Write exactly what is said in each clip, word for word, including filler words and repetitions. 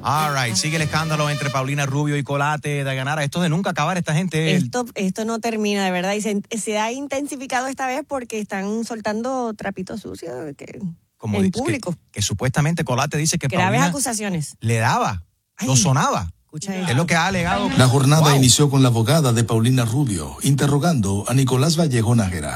All right, sigue el escándalo entre Paulina Rubio y Colate, Dayanara. Esto de nunca acabar, esta gente. Esto, esto no termina, de verdad. Y se, se ha intensificado esta vez porque están soltando trapitos sucios que, como en dice, público. Que, que supuestamente Colate dice que Graves Paulina acusaciones. le daba, Ay, lo sonaba. Escucha Es eso. lo que ha alegado. La jornada Wow. inició con la abogada de Paulina Rubio, interrogando a Nicolás Vallejo Nájera.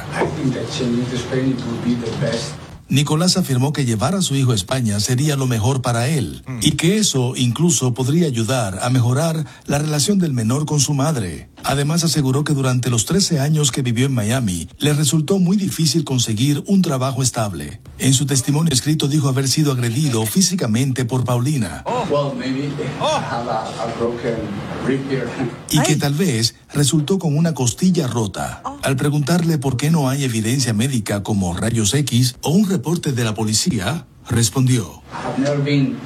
Nicolás afirmó que llevar a su hijo a España sería lo mejor para él mm. y que eso incluso podría ayudar a mejorar la relación del menor con su madre. Además aseguró que durante los trece años que vivió en Miami, le resultó muy difícil conseguir un trabajo estable. En su testimonio escrito dijo haber sido agredido físicamente por Paulina. Oh. Well, maybe Oh. I have a, a broken rib here. Y que tal vez resultó con una costilla rota. Al preguntarle por qué no hay evidencia médica como rayos X o un reporte de la policía, respondió: I have never been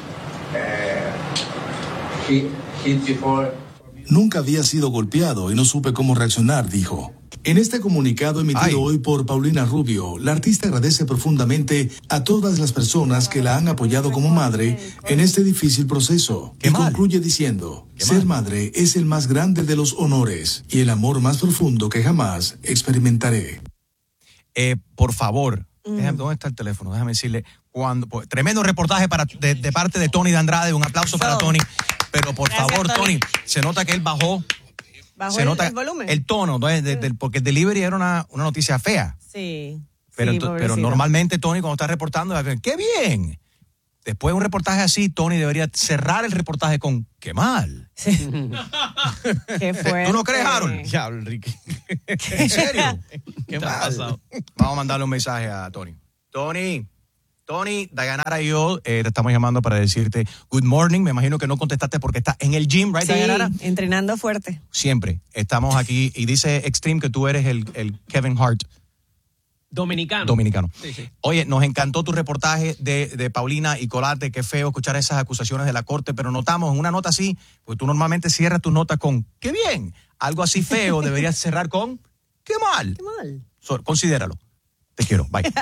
uh, hit, hit before. Nunca había sido golpeado y no supe cómo reaccionar, dijo. En este comunicado emitido Ay. hoy por Paulina Rubio, la artista agradece profundamente a todas las personas que la han apoyado como madre en este difícil proceso. Qué y mal. concluye diciendo: Qué ser mal. madre es el más grande de los honores y el amor más profundo que jamás experimentaré. Eh, por favor, mm. déjame, ¿dónde está el teléfono? Déjame decirle, cuando, pues, tremendo reportaje para, de, de parte de Tony de Andrade, un aplauso para Tony. Pero por Gracias, favor, Tony. Tony, se nota que él bajó, Bajó se el, nota el volumen. el tono, ¿no? de, de, de, porque el delivery era una, una noticia fea. Sí. Pero, sí, ento- pero pobrecito. normalmente Tony cuando está reportando, ¡qué bien! Después de un reportaje así, Tony debería cerrar el reportaje con ¡qué mal! Sí. Qué fuerte. ¿Tú no crees, Harold? Diablo, Enrique. ¿En serio? ¿Qué mal? Vamos a mandarle un mensaje a Tony. Tony, Tony, Dayanara y yo eh, te estamos llamando para decirte good morning. Me imagino que no contestaste porque estás en el gym, ¿right, Sí, Dayanara? entrenando fuerte. Siempre. Estamos aquí y dice Extreme que tú eres el, el Kevin Hart Dominicano. dominicano. Sí, sí. Oye, nos encantó tu reportaje de, de Paulina y Colate. Qué feo escuchar esas acusaciones de la corte, pero notamos en una nota así, pues tú normalmente cierras tus notas con ¡qué bien! Algo así feo deberías cerrar con ¡qué mal! Qué mal. So, considéralo. Te quiero. Bye.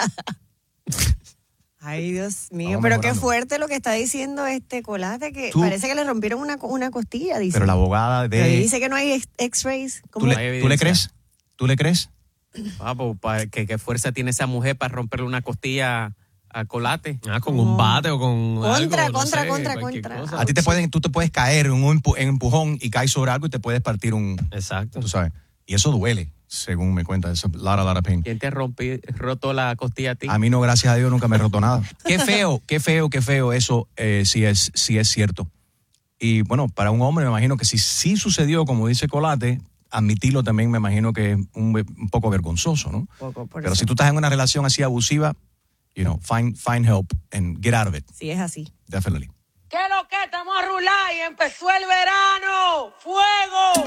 Ay, Dios mío, Vamos pero mejorando. qué fuerte lo que está diciendo este Colate, que Tú- parece que le rompieron una, una costilla, dice. Pero la abogada Pero de... dice que no hay ex- x-rays. ¿Tú ¿Cómo? le, hay ¿Tú le evidencia. crees? ¿Tú le crees? Ah, pues, pa- ¿qué, qué fuerza tiene esa mujer para romperle una costilla a Colate? Ah, con No. un bate o con Contra, algo, no contra, sé, contra, cualquier contra. cosa. A ti te pueden, tú te puedes caer en un empu- en empujón y caes sobre algo y te puedes partir un... Exacto. Tú sabes. Y eso duele, según me cuenta. Es a lot, a lot of pain. ¿Quién te rompió, roto la costilla a ti? A mí no, gracias a Dios, nunca me he roto nada. Qué feo, qué feo, qué feo eso eh, sí, es, sí es cierto. Y bueno, para un hombre me imagino que si sí sucedió, como dice Colate, admitirlo también me imagino que es un, un poco vergonzoso, ¿no? Poco, por Pero eso. si tú estás en una relación así abusiva, you know, find, find help and get out of it, Sí, es así. definitely. ¿Qué lo que? Estamos a rular y empezó el verano. ¡Fuego!